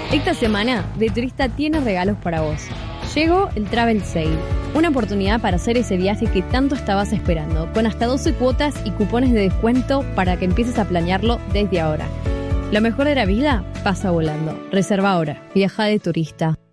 Esta semana, The Turista tiene regalos para vos. Llegó el Travel Sale, una oportunidad para hacer ese viaje que tanto estabas esperando, con hasta 12 cuotas y cupones de descuento para que empieces a planearlo desde ahora. Lo mejor de la vida pasa volando. Reserva ahora. Viaja de Turista.